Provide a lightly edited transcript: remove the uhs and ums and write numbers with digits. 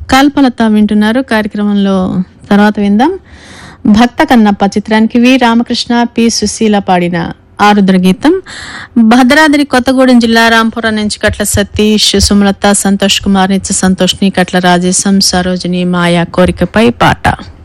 కల్పలత వింటున్నారు. కార్యక్రమంలో తర్వాత విందాం. భక్త కన్నప్ప చిత్రానికి వి రామకృష్ణ, పి సుశీల పాడిన ఆరుద్ర గీతం. భద్రాద్రి కొత్తగూడెం జిల్లా రాంపురం నుంచి కట్ల సతీష్, సుమలత, సంతోష్ కుమార్, నిత్య సంతోష్ని, కట్ల రాజేశం, సరోజిని, మాయా కోరికపై పాట.